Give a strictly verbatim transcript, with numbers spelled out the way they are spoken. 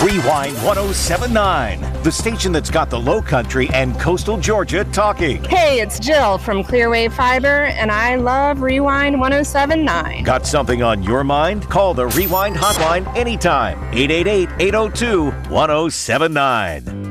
Rewind ten seventy-nine, the station that's got the Low Country and coastal Georgia talking. Hey, it's Jill from Clearwave Fiber, and I love Rewind ten seventy-nine. Got something on your mind? Call the Rewind hotline anytime. eight eight eight, eight oh two, ten seventy-nine.